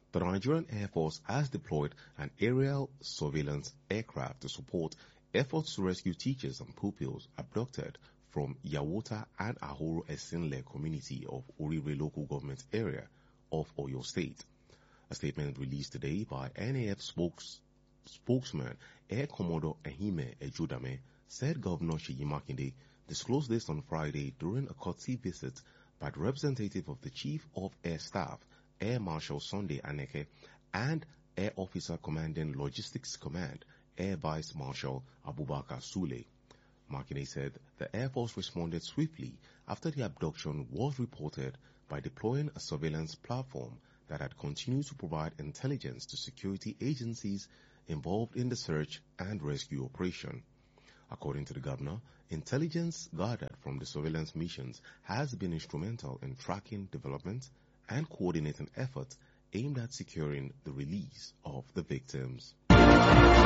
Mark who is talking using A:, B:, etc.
A: The Nigerian Air Force has deployed an aerial surveillance aircraft to support efforts to rescue teachers and pupils abducted from Yawota and Ahoro Esinle community of Orire local government area of Oyo State. A statement released today by NAF spokesman Air Commodore Ehime Ejudame said Governor Seyi Makinde disclosed this on Friday during a courtesy visit by the representative of the Chief of Air Staff, Air Marshal Sunday Aneke, and Air Officer Commanding Logistics Command, Air Vice Marshal Abubakar Sule. Makinde said the Air Force responded swiftly after the abduction was reported by deploying a surveillance platform that had continued to provide intelligence to security agencies involved in the search and rescue operation. According to the governor, intelligence gathered from the surveillance missions has been instrumental in tracking development and coordinating efforts aimed at securing the release of the victims.